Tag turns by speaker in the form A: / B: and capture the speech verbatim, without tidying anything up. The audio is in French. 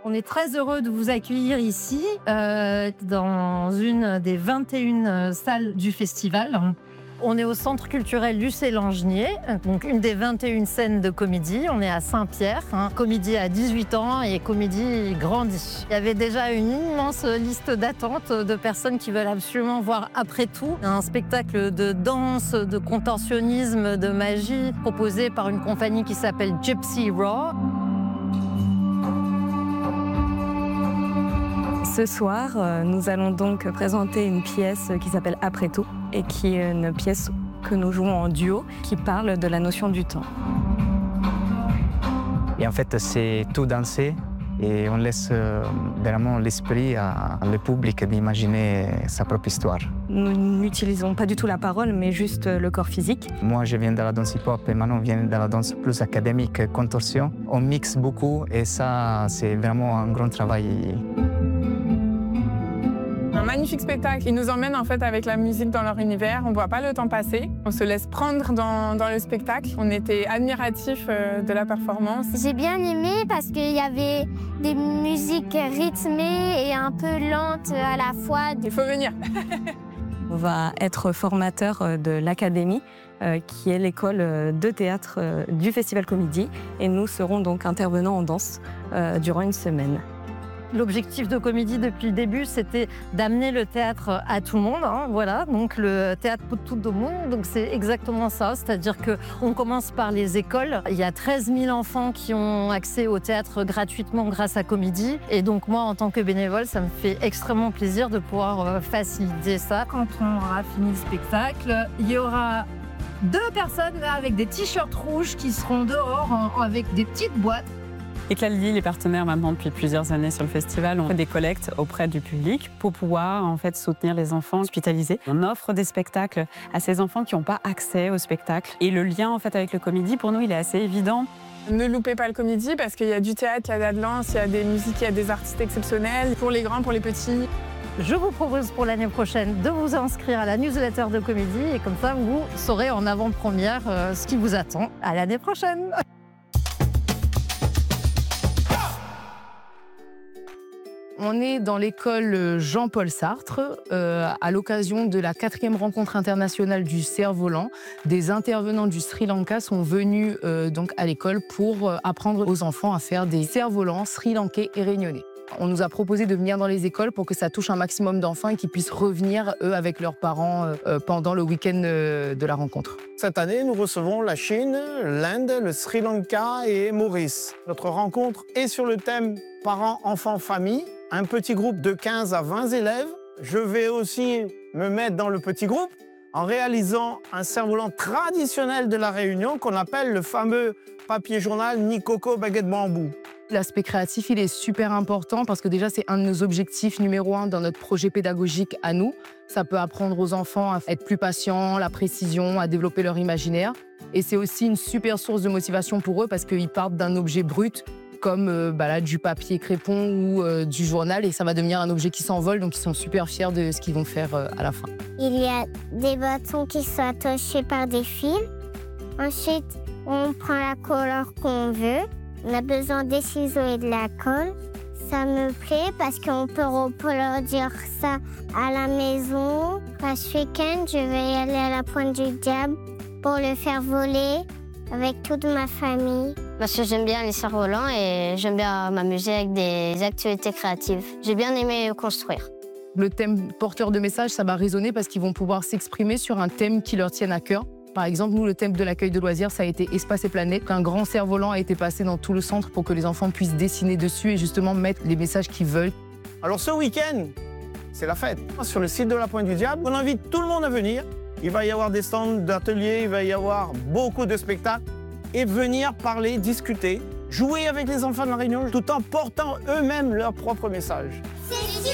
A: On est très heureux de vous accueillir ici, euh, dans une des vingt et une salles du festival. On est au Centre culturel Lucé Langenier, donc une des vingt et une scènes de comédie. On est à Saint-Pierre. Hein. Comédie a dix-huit ans et comédie grandit. Il y avait déjà une immense liste d'attente de personnes qui veulent absolument voir Après tout, un spectacle de danse, de contorsionnisme, de magie, proposé par une compagnie qui s'appelle Gypsy Raw.
B: Ce soir, nous allons donc présenter une pièce qui s'appelle Après tout et qui est une pièce que nous jouons en duo qui parle de la notion du temps.
C: Et en fait, c'est tout dansé et on laisse vraiment l'esprit à le public d'imaginer sa propre histoire.
B: Nous n'utilisons pas du tout la parole, mais juste le corps physique.
C: Moi, je viens de la danse hip-hop et Manon vient de la danse plus académique, contorsion. On mixe beaucoup et ça, c'est vraiment un grand travail.
D: Un magnifique spectacle. Ils nous emmènent en fait avec la musique dans leur univers. On ne voit pas le temps passer. On se laisse prendre dans, dans le spectacle. On était admiratifs de la performance.
E: J'ai bien aimé parce qu'il y avait des musiques rythmées et un peu lentes à la fois.
D: Il faut venir.
B: On va être formateur de l'Académie, euh, qui est l'école de théâtre euh, du Festival Comédie. Et nous serons donc intervenants en danse euh, durant une semaine.
A: L'objectif de Comédie depuis le début, c'était d'amener le théâtre à tout le monde. Hein, voilà, donc le théâtre pour tout le monde. Donc c'est exactement ça, c'est-à-dire que on commence par les écoles. Il y a treize mille enfants qui ont accès au théâtre gratuitement grâce à Comédie. Et donc moi, en tant que bénévole, ça me fait extrêmement plaisir de pouvoir faciliter ça. Quand on aura fini le spectacle, il y aura deux personnes avec des t-shirts rouges qui seront dehors avec des petites boîtes.
F: Éclat de Lille est partenaire maintenant depuis plusieurs années sur le festival. On fait des collectes auprès du public pour pouvoir en fait soutenir les enfants hospitalisés. On offre des spectacles à ces enfants qui n'ont pas accès au spectacle. Et le lien en fait avec le Comédie, pour nous, il est assez évident.
D: Ne loupez pas le Comédie parce qu'il y a du théâtre, il y a de la danse, il y a des musiques, il y a des artistes exceptionnels pour les grands, pour les petits.
A: Je vous propose pour l'année prochaine de vous inscrire à la newsletter de Comédie et comme ça, vous saurez en avant-première euh, ce qui vous attend à l'année prochaine.
G: On est dans l'école Jean-Paul Sartre, euh, à l'occasion de la quatrième rencontre internationale du cerf-volant. Des intervenants du Sri Lanka sont venus euh, donc à l'école pour euh, apprendre aux enfants à faire des cerfs-volants sri-lankais et réunionnais. On nous a proposé de venir dans les écoles pour que ça touche un maximum d'enfants et qu'ils puissent revenir, eux, avec leurs parents euh, pendant le week-end euh, de la rencontre.
H: Cette année, nous recevons la Chine, l'Inde, le Sri Lanka et Maurice. Notre rencontre est sur le thème parents, enfants, famille. Un petit groupe de quinze à vingt élèves. Je vais aussi me mettre dans le petit groupe en réalisant un cerf-volant traditionnel de la Réunion qu'on appelle le fameux papier journal ni coco baguette bambou.
G: L'aspect créatif, il est super important parce que déjà, c'est un de nos objectifs numéro un dans notre projet pédagogique à nous. Ça peut apprendre aux enfants à être plus patients, la précision, à développer leur imaginaire. Et c'est aussi une super source de motivation pour eux parce qu'ils partent d'un objet brut comme euh, bah là, du papier crépon ou euh, du journal et ça va devenir un objet qui s'envole, donc ils sont super fiers de ce qu'ils vont faire euh, à la fin.
E: Il y a des bâtons qui sont attachés par des fils. Ensuite, on prend la couleur qu'on veut. On a besoin des ciseaux et de la colle. Ça me plaît parce qu'on peut reproduire ça à la maison. Ce week-end, je vais y aller à la Pointe du Diable pour le faire voler avec toute ma famille.
I: Parce que j'aime bien les cerfs-volants et j'aime bien m'amuser avec des activités créatives. J'ai bien aimé construire.
G: Le thème porteur de message, ça va résonner parce qu'ils vont pouvoir s'exprimer sur un thème qui leur tienne à cœur. Par exemple, nous, le thème de l'accueil de loisirs, ça a été Espace et Planète. Un grand cerf-volant a été passé dans tout le centre pour que les enfants puissent dessiner dessus et justement mettre les messages qu'ils veulent.
H: Alors ce week-end, c'est la fête. Sur le site de la Pointe du Diable, on invite tout le monde à venir. Il va y avoir des stands d'ateliers, il va y avoir beaucoup de spectacles. Et venir parler, discuter, jouer avec les enfants de la Réunion tout en portant eux-mêmes leur propre message.
E: C'est